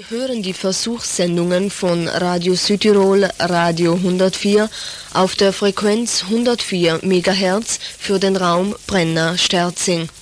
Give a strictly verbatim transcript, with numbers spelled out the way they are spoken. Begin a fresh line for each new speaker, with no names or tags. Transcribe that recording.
Sie hören die Versuchssendungen von Radio Südtirol, Radio hundertvier auf der Frequenz hundertvier Megahertz für den Raum Brenna-Sterzing.